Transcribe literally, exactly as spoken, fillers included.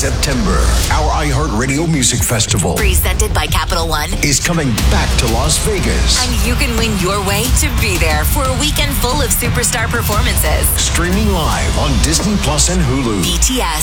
September, our iHeartRadio Music Festival, presented by Capital One, is coming back to Las Vegas. And you can win your way to be there for a weekend full of superstar performances. Streaming live on Disney Plus and Hulu. B T S